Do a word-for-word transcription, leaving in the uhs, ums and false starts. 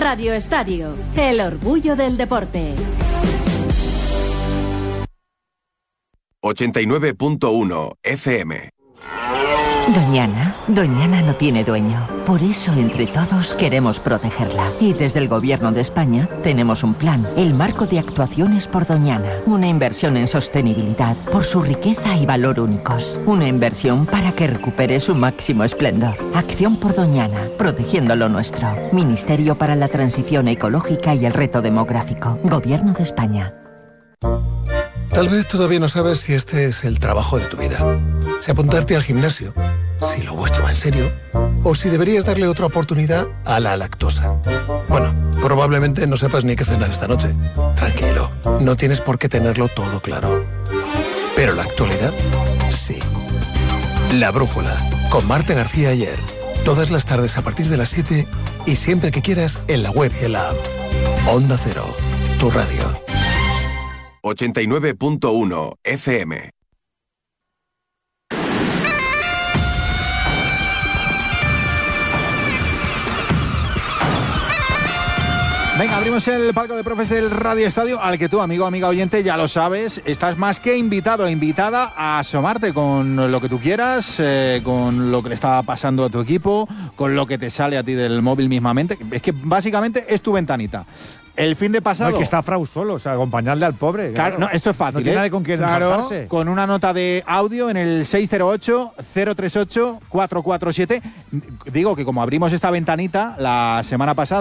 Radio Estadio, el orgullo del deporte. ochenta y nueve punto uno F M. Doñana, Doñana no tiene dueño. Por eso, entre todos, queremos protegerla. Y desde el Gobierno de España tenemos un plan, el Marco de Actuaciones por Doñana. Una inversión en sostenibilidad por su riqueza y valor únicos. Una inversión para que recupere su máximo esplendor. Acción por Doñana, protegiendo lo nuestro. Ministerio para la Transición Ecológica y el Reto Demográfico. Gobierno de España. Tal vez todavía no sabes si este es el trabajo de tu vida. Si apuntarte al gimnasio, si lo vuestro va en serio, o si deberías darle otra oportunidad a la lactosa. Bueno, probablemente no sepas ni qué cenar esta noche. Tranquilo, no tienes por qué tenerlo todo claro. Pero la actualidad, sí. La Brújula, con Marta García Ayer. Todas las tardes a partir de las siete y siempre que quieras en la web y en la app. Onda Cero, tu radio. ochenta y nueve punto uno F M. Venga, abrimos el palco de profes del Radio Estadio, al que tú, amigo, amiga oyente, ya lo sabes, estás más que invitado, invitada a asomarte con lo que tú quieras, eh, con lo que le está pasando a tu equipo, con lo que te sale a ti del móvil mismamente. Es que básicamente es tu ventanita. El fin de pasado... No, es que está Frau solo, o sea, acompañarle al pobre. Claro, claro. no, esto es fácil. No tiene ¿eh? nadie con quien claro, ensalzarse. Con una nota de audio en el seis cero ocho, cero tres ocho, cuatro cuatro siete. Digo que como abrimos esta ventanita la semana pasada,